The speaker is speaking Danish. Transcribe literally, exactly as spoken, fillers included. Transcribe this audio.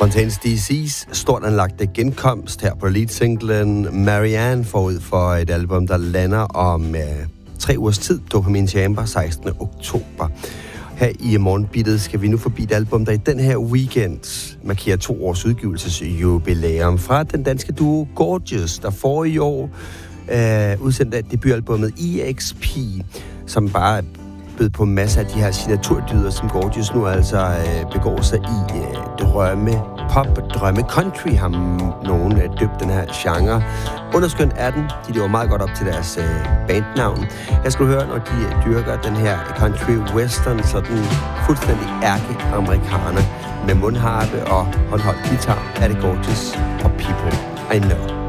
Fontaines D C's stort anlagte genkomst her på lead-singlen Marianne forud for et album, der lander om øh, tre ugers tid, Dopamine Chamber, sekstende oktober. Her i morgenbittet skal vi nu forbi et album, der i den her weekend markerer to års udgivelsesjubilæum fra den danske duo Gorgeous, der for i år øh, udsendte debutalbummet E X P, som bare bød på masser af de her signaturdyder, som Gorgeous nu altså øh, begår sig i. Øh, drømme pop, drømme country har nogen øh, døbt den her genre. Underskønt er den. De lever meget godt op til deres øh, bandnavn. Jeg skal høre, når de øh, dyrker den her country western, sådan fuldstændig ærke-amerikaner med mundharpe og håndholdt guitar, er det Gorgeous og People I Know.